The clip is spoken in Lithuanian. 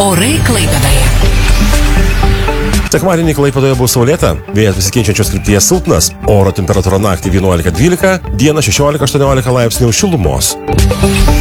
Orai Klaipėdoje. Sekmadienį Klaipėdoje bus saulėta, vėjas besikeičiančios krypties silpnas, oro temperatūra naktį 11-12, dieną 16-18 laipsnių šilumos.